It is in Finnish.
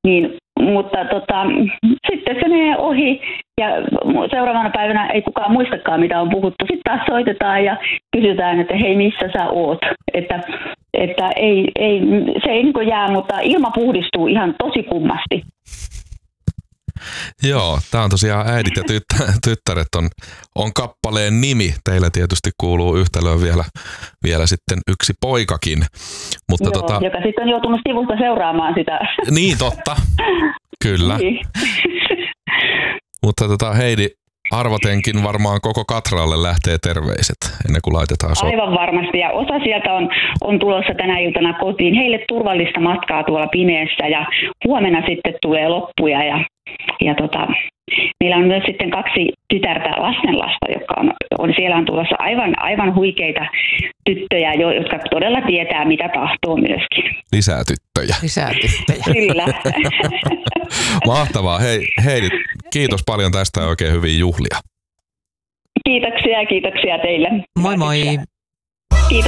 Mutta sitten se menee ohi ja seuraavana päivänä ei kukaan muistakaan, mitä on puhuttu. Sitten taas soitetaan ja kysytään, että hei, missä sä oot? Että se ei niin kuin jää, mutta ilma puhdistuu ihan tosi kummasti. Joo, tämä on tosiaan Äidit ja tyttäret on kappaleen nimi. Teillä tietysti kuuluu yhtälöön vielä sitten yksi poikakin. Mutta joo, joka sitten on joutunut sivusta seuraamaan sitä. Niin, totta. Kyllä. Niin. Mutta Heidi, arvatenkin varmaan koko Katraalle lähtee terveiset ennen kuin laitetaan Aivan varmasti, ja osa sieltä on tulossa tänä iltana kotiin. Heille turvallista matkaa tuolla pimeässä, ja huomenna sitten tulee loppuja, ja meillä on myös sitten 2 tytärtä lastenlasta, jotka on siellä on tulossa aivan huikeita tyttöjä, jotka todella tietää, mitä tahtoo myöskin. Lisää tyttöjä. Kyllä. Mahtavaa. Hei, Heidi, kiitos paljon tästä ja oikein hyviä juhlia. Kiitoksia teille. Moi moi.